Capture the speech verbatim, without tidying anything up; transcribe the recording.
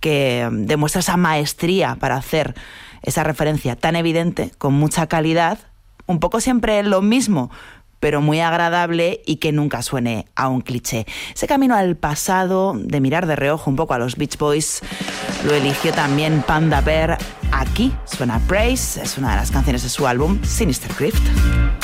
que demuestra esa maestría para hacer esa referencia tan evidente, con mucha calidad, un poco siempre lo mismo, pero muy agradable y que nunca suene a un cliché. Ese camino al pasado, de mirar de reojo un poco a los Beach Boys, lo eligió también Panda Bear. Aquí suena Praise, es una de las canciones de su álbum Sinister Grift.